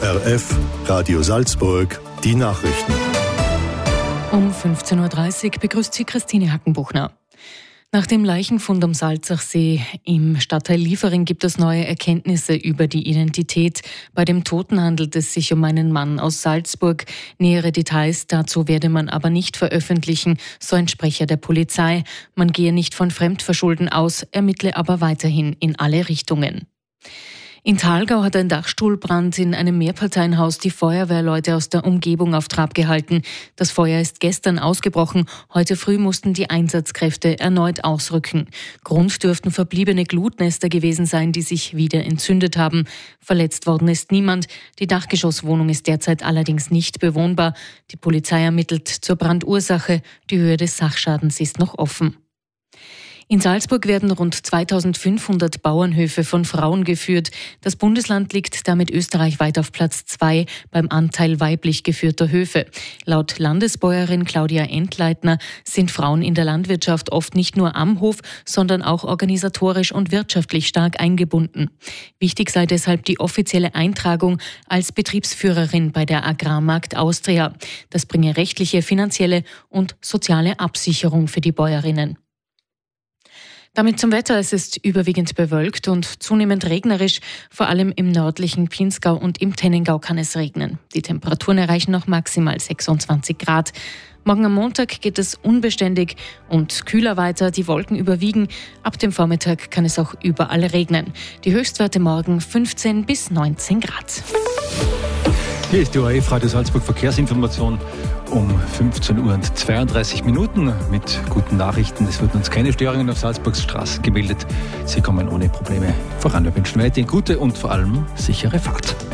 ORF Radio Salzburg, die Nachrichten. Um 15.30 Uhr begrüßt sie Christine Hackenbuchner. Nach dem Leichenfund am Salzachsee im Stadtteil Liefering gibt es neue Erkenntnisse über die Identität. Bei dem Toten handelt es sich um einen Mann aus Salzburg. Nähere Details dazu werde man aber nicht veröffentlichen, so ein Sprecher der Polizei. Man gehe nicht von Fremdverschulden aus, ermittle aber weiterhin in alle Richtungen. In Thalgau hat ein Dachstuhlbrand in einem Mehrparteienhaus die Feuerwehrleute aus der Umgebung auf Trab gehalten. Das Feuer ist gestern ausgebrochen. Heute früh mussten die Einsatzkräfte erneut ausrücken. Grund dürften verbliebene Glutnester gewesen sein, die sich wieder entzündet haben. Verletzt worden ist niemand. Die Dachgeschosswohnung ist derzeit allerdings nicht bewohnbar. Die Polizei ermittelt zur Brandursache. Die Höhe des Sachschadens ist noch offen. In Salzburg werden rund 2500 Bauernhöfe von Frauen geführt. Das Bundesland liegt damit österreichweit auf Platz 2 beim Anteil weiblich geführter Höfe. Laut Landesbäuerin Claudia Entleitner sind Frauen in der Landwirtschaft oft nicht nur am Hof, sondern auch organisatorisch und wirtschaftlich stark eingebunden. Wichtig sei deshalb die offizielle Eintragung als Betriebsführerin bei der Agrarmarkt Austria. Das bringe rechtliche, finanzielle und soziale Absicherung für die Bäuerinnen. Damit zum Wetter. Es ist überwiegend bewölkt und zunehmend regnerisch. Vor allem im nördlichen Pinzgau und im Tennengau kann es regnen. Die Temperaturen erreichen noch maximal 26 Grad. Morgen am Montag geht es unbeständig und kühler weiter. Die Wolken überwiegen. Ab dem Vormittag kann es auch überall regnen. Die Höchstwerte morgen 15 bis 19 Grad. Hier ist die ORF Radio Salzburg Verkehrsinformation um 15.32 Uhr mit guten Nachrichten. Es wurden uns keine Störungen auf Salzburgs Straßen gemeldet. Sie kommen ohne Probleme voran. Wir wünschen weiterhin gute und vor allem sichere Fahrt.